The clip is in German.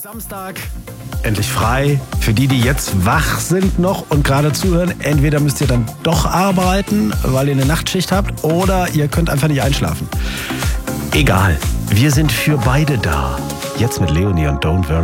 Samstag, endlich frei. Für die, die jetzt wach sind noch und gerade zuhören, entweder müsst ihr dann doch arbeiten, weil ihr eine Nachtschicht habt, oder ihr könnt einfach nicht einschlafen. Egal, wir sind für beide da. Jetzt mit Leonie und Don't Worry.